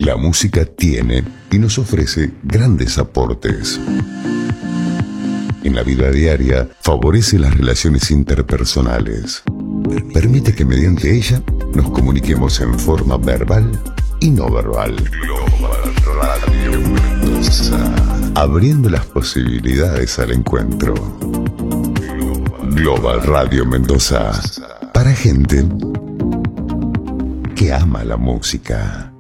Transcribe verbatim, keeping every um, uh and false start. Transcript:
La música tiene y nos ofrece grandes aportes. En la vida diaria favorece las relaciones interpersonales. Permite que mediante ella nos comuniquemos en forma verbal y no verbal. Global Radio Mendoza. Abriendo las posibilidades al encuentro. Global Radio Mendoza. Para gente que ama la música.